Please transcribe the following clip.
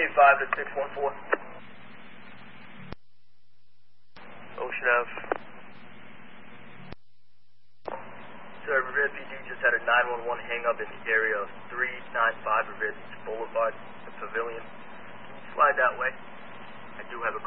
5 to 614. Ocean Ave. Sir, Revere PD just had a 911 hang up in the area of 395 Revere Beach Boulevard, the Pavilion. Slide that way. I do have a